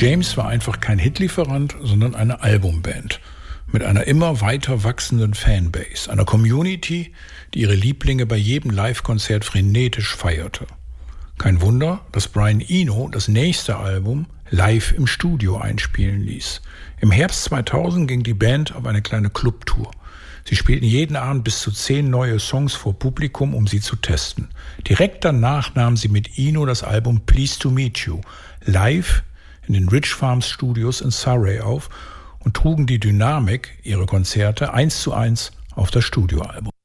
James war einfach kein Hitlieferant, sondern eine Albumband mit einer immer weiter wachsenden Fanbase, einer Community, die ihre Lieblinge bei jedem Live-Konzert frenetisch feierte. Kein Wunder, dass Brian Eno das nächste Album live im Studio einspielen ließ. Im Herbst 2000 ging die Band auf eine kleine Clubtour. Sie spielten jeden Abend bis zu 10 neue Songs vor Publikum, um sie zu testen. Direkt danach nahmen sie mit Eno das Album Pleased to Meet You live in den Rich Farms Studios in Surrey auf und trugen die Dynamik ihrer Konzerte 1:1 auf das Studioalbum.